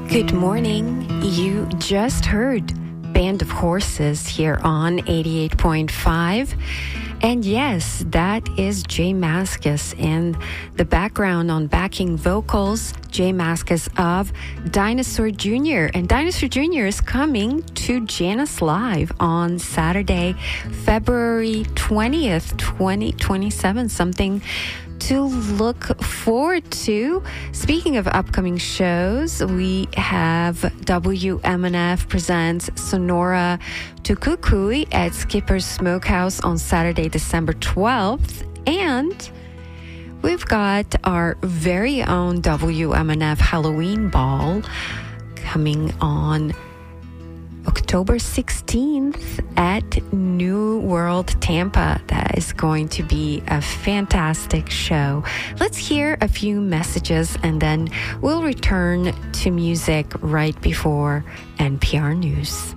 Good morning. You just heard Band of Horses here on 88.5. And yes, that is J Mascis, and the background on backing vocals, J Mascis of Dinosaur Jr. And Dinosaur Jr. is coming to Janus Live on Saturday, February 20th, 2027, something to look forward to. Speaking of upcoming shows, we have WMNF presents Sonora Tukukui at Skipper's Smokehouse on Saturday, December 12th. And we've got our very own WMNF Halloween Ball coming on October 16th at New World Tampa. That is going to be a fantastic show. Let's hear a few messages and then we'll return to music right before NPR News.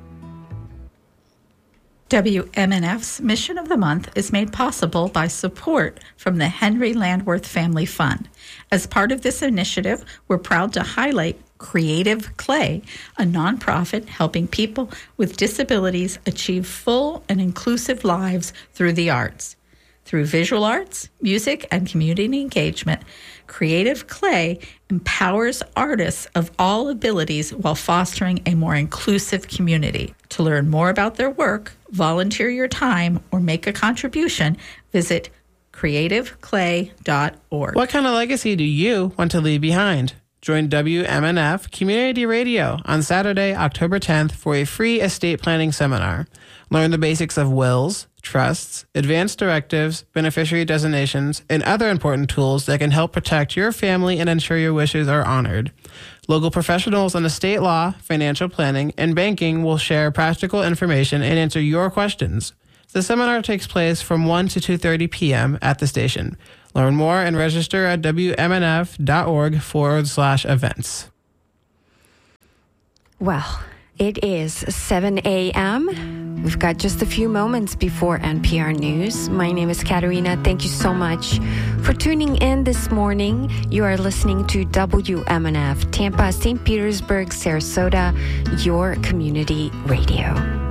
WMNF's Mission of the Month is made possible by support from the Henry Landworth Family Fund. As part of this initiative, we're proud to highlight Creative Clay, a nonprofit helping people with disabilities achieve full and inclusive lives through the arts. Through visual arts, music, and community engagement, Creative Clay empowers artists of all abilities while fostering a more inclusive community. To learn more about their work, volunteer your time, or make a contribution, visit creativeclay.org. What kind of legacy do you want to leave behind? Join WMNF Community Radio on Saturday, October 10th for a free estate planning seminar. Learn the basics of wills, trusts, advance directives, beneficiary designations, and other important tools that can help protect your family and ensure your wishes are honored. Local professionals on estate law, financial planning, and banking will share practical information and answer your questions. The seminar takes place from 1 to 2:30 p.m. at the station. Learn more and register at wmnf.org/events. Well, it is 7 a.m. We've got just a few moments before NPR News. My name is Katerina. Thank you so much for tuning in this morning. You are listening to WMNF, Tampa, St. Petersburg, Sarasota, your community radio.